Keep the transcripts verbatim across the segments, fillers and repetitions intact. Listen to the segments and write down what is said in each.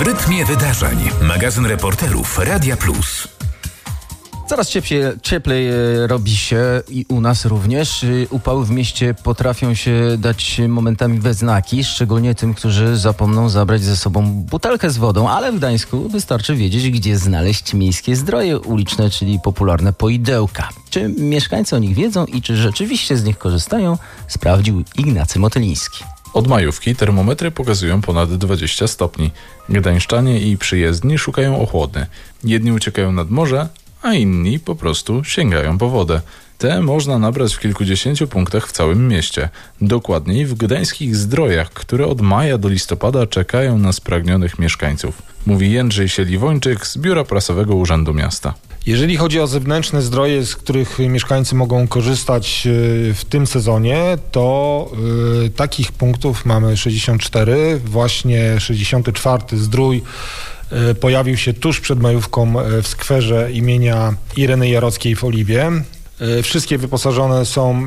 W rytmie wydarzeń. Magazyn reporterów Radia Plus. Coraz cieplej, cieplej robi się i u nas również. Upały w mieście potrafią się dać momentami we znaki, szczególnie tym, którzy zapomną zabrać ze sobą butelkę z wodą, ale w Gdańsku wystarczy wiedzieć, gdzie znaleźć miejskie zdroje uliczne, czyli popularne poidełka. Czy mieszkańcy o nich wiedzą i czy rzeczywiście z nich korzystają, sprawdził Ignacy Motyliński. Od majówki termometry pokazują ponad dwadzieścia stopni. Gdańszczanie i przyjezdni szukają ochłody. Jedni uciekają nad morze, a inni po prostu sięgają po wodę. Te można nabrać w kilkudziesięciu punktach w całym mieście. Dokładniej w gdańskich Zdrojach, które od maja do listopada czekają na spragnionych mieszkańców. Mówi Jędrzej Sieliwończyk z Biura Prasowego Urzędu Miasta. Jeżeli chodzi o zewnętrzne zdroje, z których mieszkańcy mogą korzystać w tym sezonie, to y, takich punktów mamy sześćdziesiąt cztery. Właśnie sześćdziesiąty czwarty zdrój y, pojawił się tuż przed majówką w skwerze imienia Ireny Jarockiej w Oliwie. Y, wszystkie wyposażone są y,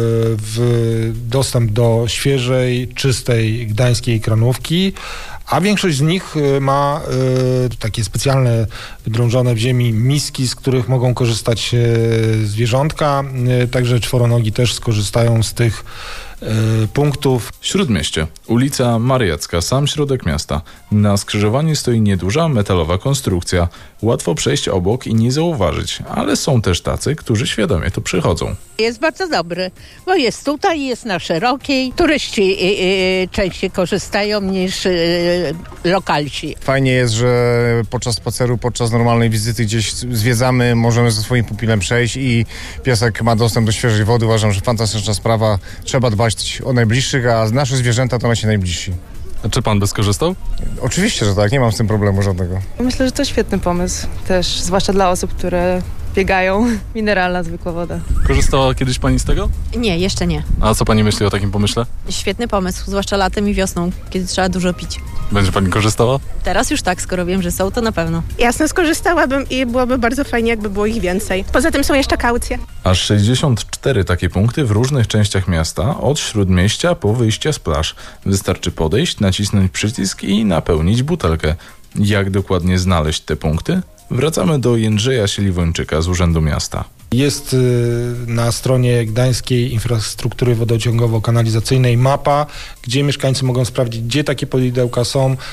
w dostęp do świeżej, czystej gdańskiej kranówki, a większość z nich ma y, takie specjalne, wydrążone w ziemi miski, z których mogą korzystać y, zwierzątka. Y, także czworonogi też skorzystają z tych y, punktów. Śródmieście. Ulica Mariacka, sam środek miasta. Na skrzyżowaniu stoi nieduża metalowa konstrukcja. Łatwo przejść obok i nie zauważyć, ale są też tacy, którzy świadomie tu przychodzą. Jest bardzo dobry, bo jest tutaj, jest na szerokiej. Turyści y, y, częściej korzystają niż y, lokalsi. Fajnie jest, że podczas spaceru, podczas normalnej wizyty gdzieś zwiedzamy, możemy ze swoim pupilem przejść i piesek ma dostęp do świeżej wody. Uważam, że fantastyczna sprawa. Trzeba dbać o najbliższych, a nasze zwierzęta to nasi najbliżsi. A czy pan by skorzystał? Oczywiście, że tak. Nie mam z tym problemu żadnego. Myślę, że to świetny pomysł. Też zwłaszcza dla osób, które biegają. Mineralna, zwykła woda. Korzystała kiedyś pani z tego? Nie, jeszcze nie. A co pani myśli o takim pomyśle? Świetny pomysł, zwłaszcza latem i wiosną, kiedy trzeba dużo pić. Będzie pani korzystała? Teraz już tak, skoro wiem, że są, to na pewno. Jasne, skorzystałabym i byłoby bardzo fajnie, jakby było ich więcej. Poza tym są jeszcze kaucje. Aż sześćdziesiąt cztery takie punkty w różnych częściach miasta, od Śródmieścia po wyjście z plaż. Wystarczy podejść, nacisnąć przycisk i napełnić butelkę. Jak dokładnie znaleźć te punkty? Wracamy do Jędrzeja Sieliwończyka z Urzędu Miasta. Jest y, na stronie Gdańskiej Infrastruktury Wodociągowo-Kanalizacyjnej mapa, gdzie mieszkańcy mogą sprawdzić, gdzie takie poidełka są y,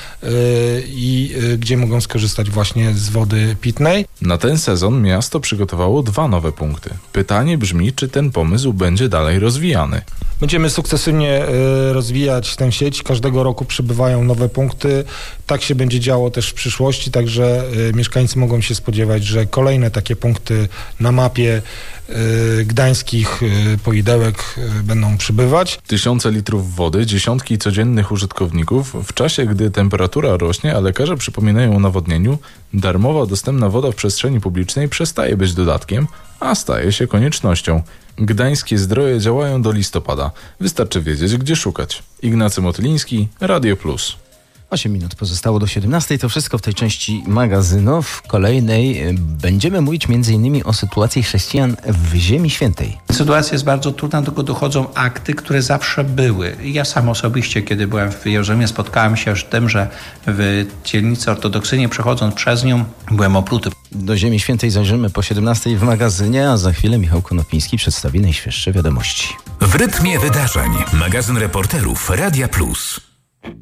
i y, gdzie mogą skorzystać właśnie z wody pitnej. Na ten sezon miasto przygotowało dwa nowe punkty. Pytanie brzmi, czy ten pomysł będzie dalej rozwijany. Będziemy sukcesywnie y, rozwijać tę sieć. Każdego roku przybywają nowe punkty. Tak się będzie działo też w przyszłości, także y, mieszkańcy mogą się spodziewać, że kolejne takie punkty na mapie y, gdańskich y, poidełek y, będą przybywać. Tysiące litrów wody, dziesiątki codziennych użytkowników. W czasie, gdy temperatura rośnie, a lekarze przypominają o nawodnieniu, darmowa dostępna woda w przestrzeni publicznej przestaje być dodatkiem, a staje się koniecznością. Gdańskie Zdroje działają do listopada. Wystarczy wiedzieć, gdzie szukać. Ignacy Motyliński, Radio Plus. osiem minut pozostało do siedemnastej. To wszystko w tej części magazynu. W kolejnej będziemy mówić między innymi o sytuacji chrześcijan w Ziemi Świętej. Sytuacja jest bardzo trudna, do tego dochodzą akty, które zawsze były. Ja sam osobiście, kiedy byłem w Jerozolimie, spotkałem się z tym, że w dzielnicy ortodoksyjnej, przechodząc przez nią, byłem opluty. Do Ziemi Świętej zajrzymy po siedemnastej w magazynie, a za chwilę Michał Konopiński przedstawi najświeższe wiadomości. W rytmie wydarzeń. Magazyn reporterów Radia Plus.